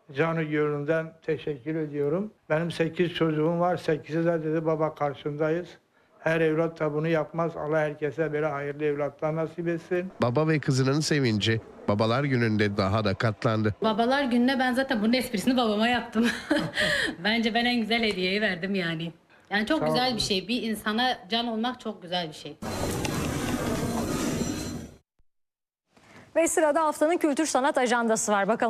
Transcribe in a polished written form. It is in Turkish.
canı gönülden teşekkür ediyorum. Benim 8 çocuğum var. 8'i de dedi baba karşındayız. Her evlat da bunu yapmaz. Allah herkese böyle hayırlı evlatlar nasip etsin. Baba ve kızının sevinci Babalar Günü'nde daha da katlandı. Babalar Günü'ne ben zaten bunun esprisini babama yaptım. Bence ben en güzel hediyeyi verdim yani. Yani çok güzel bir şey. Bir insana can olmak çok güzel bir şey. Ve sırada haftanın kültür sanat ajandası var. Bakalım.